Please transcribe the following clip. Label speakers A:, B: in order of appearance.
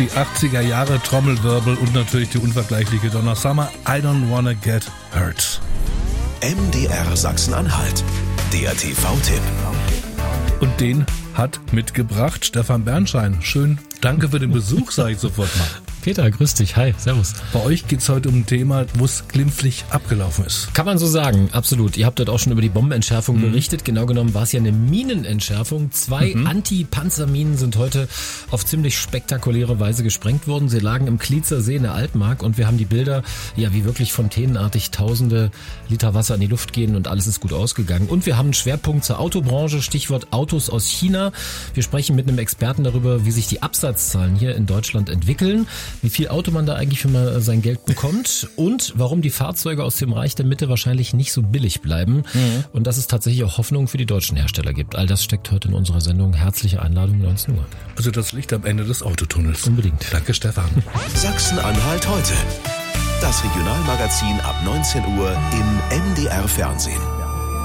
A: Die 80er Jahre Trommelwirbel und natürlich die unvergleichliche Donna Summer. I don't wanna get hurt.
B: MDR Sachsen-Anhalt. Der TV-Tipp.
A: Und den hat mitgebracht Stefan Bernschein. Schön, danke für den Besuch, sage ich sofort mal.
C: Peter, grüß dich. Hi, servus.
A: Bei euch geht's heute um ein Thema, wo es glimpflich abgelaufen ist.
C: Kann man so sagen, absolut. Ihr habt dort auch schon über die Bombenentschärfung berichtet. Genau genommen war es ja eine Minenentschärfung. 2 Anti-Panzerminen sind heute auf ziemlich spektakuläre Weise gesprengt worden. Sie lagen im Klietzer See in der Altmark und wir haben die Bilder, ja wie wirklich fontänenartig tausende Liter Wasser in die Luft gehen und alles ist gut ausgegangen. Und wir haben einen Schwerpunkt zur Autobranche, Stichwort Autos aus China. Wir sprechen mit einem Experten darüber, wie sich die Absatzzahlen hier in Deutschland entwickeln, wie viel Auto man da eigentlich für sein Geld bekommt und warum die Fahrzeuge aus dem Reich der Mitte wahrscheinlich nicht so billig bleiben und dass es tatsächlich auch Hoffnung für die deutschen Hersteller gibt. All das steckt heute in unserer Sendung. Herzliche Einladung, 19 Uhr.
A: Also das Licht am Ende des Autotunnels.
C: Unbedingt.
A: Danke, Stefan.
B: Sachsen-Anhalt heute. Das Regionalmagazin ab 19 Uhr im MDR Fernsehen.